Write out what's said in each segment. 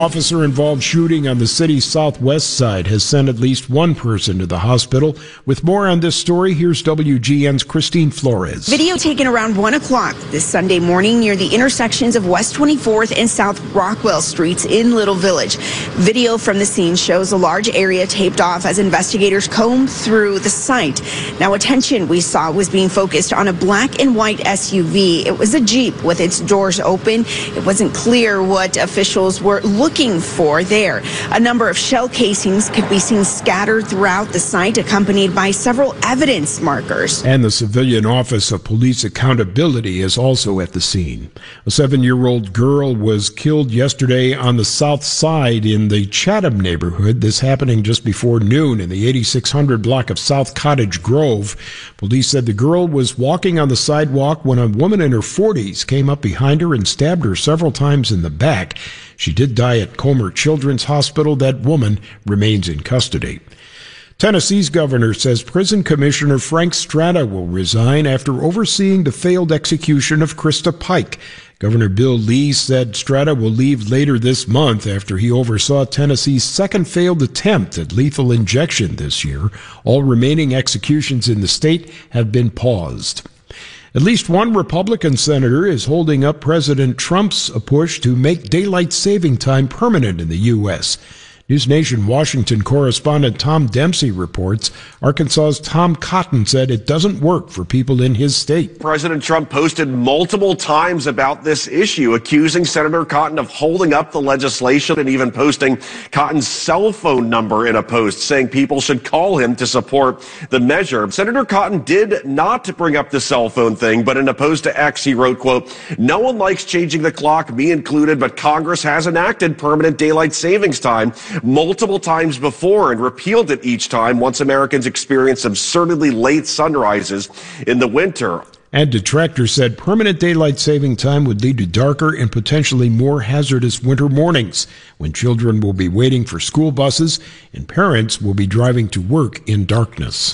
Officer-involved shooting on the city's southwest side has sent at least one person to the hospital. With more on this story, here's WGN's Christine Flores. Video taken around 1 o'clock this Sunday morning near the intersections of West 24th and South Rockwell Streets in Little Village. Video from the scene shows a large area taped off as investigators comb through the site. Now, attention we saw was being focused on a black and white SUV. It was a Jeep with its doors open. It wasn't clear what officials were looking for there. A number of shell casings could be seen scattered throughout the site, accompanied by several evidence markers. And the Civilian Office of Police Accountability is also at the scene. A 7-year-old girl was killed yesterday on the south side in the Chatham neighborhood. This happening just before noon in the 8600 block of South Cottage Grove. Police said the girl was walking on the sidewalk when a woman in her 40s came up behind her and stabbed her several times in the back. She did die at Comer Children's Hospital. That woman remains in custody. Tennessee's governor says prison commissioner Frank Strata will resign after overseeing the failed execution of Krista Pike. Governor Bill Lee said Strata will leave later this month after he oversaw Tennessee's second failed attempt at lethal injection this year. All remaining executions in the state have been paused. At least one Republican senator is holding up President Trump's push to make daylight saving time permanent in the U.S. News Nation Washington correspondent Tom Dempsey reports Arkansas's Tom Cotton said it doesn't work for people in his state. President Trump posted multiple times about this issue, accusing Senator Cotton of holding up the legislation and even posting Cotton's cell phone number in a post, saying people should call him to support the measure. Senator Cotton did not bring up the cell phone thing, but in a post to X, he wrote, quote, "No one likes changing the clock, me included, but Congress has enacted permanent daylight savings time multiple times before and repealed it each time once Americans experienced absurdly late sunrises in the winter." And detractors said permanent daylight saving time would lead to darker and potentially more hazardous winter mornings when children will be waiting for school buses and parents will be driving to work in darkness.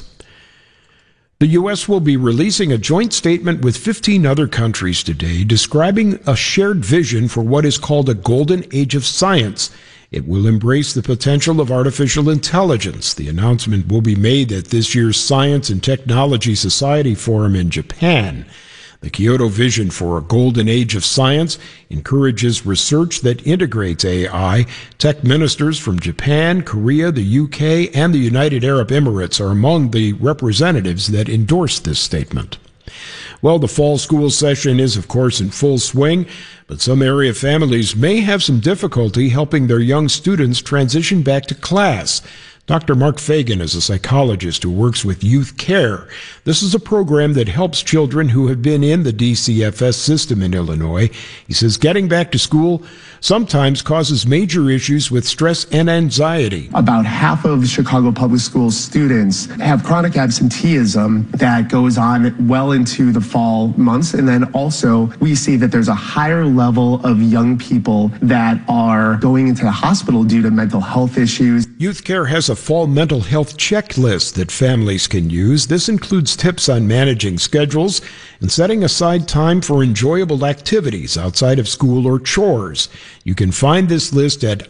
The U.S. will be releasing a joint statement with 15 other countries today describing a shared vision for what is called a golden age of science. It will embrace the potential of artificial intelligence. The announcement will be made at this year's Science and Technology Society Forum in Japan. The Kyoto Vision for a Golden Age of Science encourages research that integrates AI. Tech ministers from Japan, Korea, the UK, and the United Arab Emirates are among the representatives that endorsed this statement. Well, the fall school session is, of course, in full swing, but some area families may have some difficulty helping their young students transition back to class. Dr. Mark Fagan is a psychologist who works with Youth Care. This is a program that helps children who have been in the DCFS system in Illinois. He says getting back to school sometimes causes major issues with stress and anxiety. About half of Chicago Public Schools students have chronic absenteeism that goes on well into the fall months. And then also we see that there's a higher level of young people that are going into the hospital due to mental health issues. Youth Care has a fall mental health checklist that families can use. This includes tips on managing schedules and setting aside time for enjoyable activities outside of school or chores. You can find this list at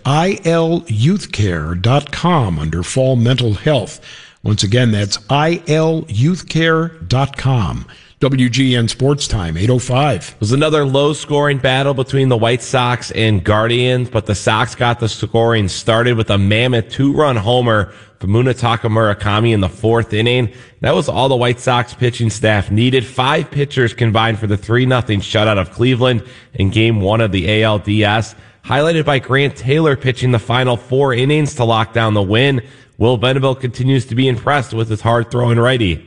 ilyouthcare.com under Fall Mental Health. Once again, that's ilyouthcare.com. WGN Sports Time, 8:05. It was another low-scoring battle between the White Sox and Guardians, but the Sox got the scoring started with a mammoth 2-run homer from Munetaka Murakami in the 4th inning. That was all the White Sox pitching staff needed. 5 pitchers combined for the 3-0 shutout of Cleveland in Game 1 of the ALDS, highlighted by Grant Taylor pitching the final 4 innings to lock down the win. Will Venable continues to be impressed with his hard-throwing righty.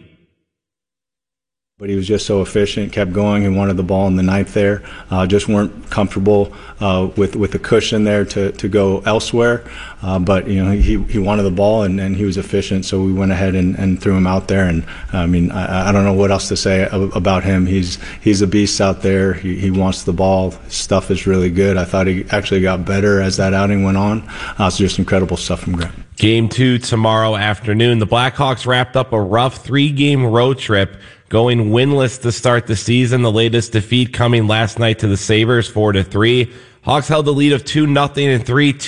But he was just so efficient, kept going, and wanted the ball in the 9th there. Just weren't comfortable with the cushion there to go elsewhere. But you know, he wanted the ball and he was efficient, so we went ahead and threw him out there. And I mean, I don't know what else to say about him. He's a beast out there. He wants the ball. His stuff is really good. I thought he actually got better as that outing went on. So just incredible stuff from Grant. Game 2 tomorrow afternoon. The Blackhawks wrapped up a rough 3-game road trip going winless to start the season. The latest defeat coming last night to the Sabres, 4-3. Hawks held the lead of 2-0 and 3-2